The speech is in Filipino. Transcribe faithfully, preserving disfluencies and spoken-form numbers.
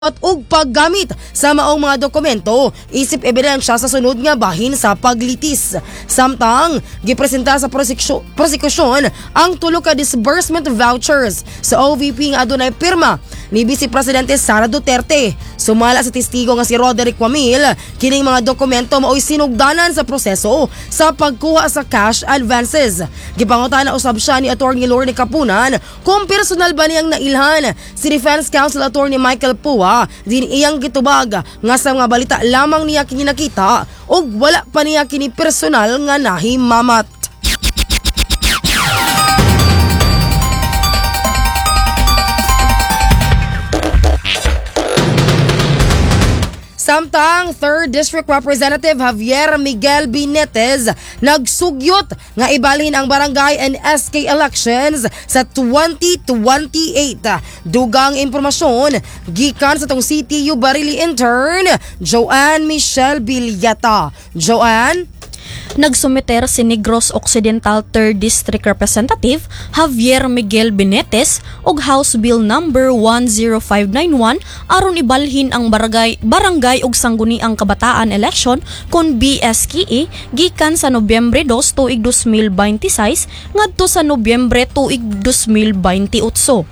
at ug paggamit sa maong mga dokumento isip ebidensya sa sunod nga bahin sa paglitis. Samtang gipresenta sa prosekusyon, prosekusyon ang tulo ka disbursement vouchers sa O V P nga adunay pirma ni Vice Presidente Sara Duterte. Sumala sa testigo nga si Roderick Wamil, kining mga dokumento mao'y sinugdanan sa proseso sa pagkuha sa cash advances. Gipangutana usab siya ni Attorney Lorne Capunan kung personal ba niyang nailhan si Defense Counsel Attorney Michael Pua din iyang gitubag nga sa mga balita lamang niya kini nakita ug wala pa niya kini personal nga nahimamat. Samtang third District Representative Javier Miguel Benitez nagsugyot nga ibalhin ang barangay and S K elections sa twenty twenty-eight. Dugang impormasyon gikan sa tong C T U Barili intern Joanne Michelle Villata. Joanne? Nagsumiter si Negros Occidental third District Representative Javier Miguel Benitez og House Bill number one zero five nine one aron ibalhin ang barangay barangay ug sangguniang kabataan election kon B S K E gikan sa Nobyembre two tuig twenty twenty-six ngadto sa Nobyembre tuig twenty twenty-eight.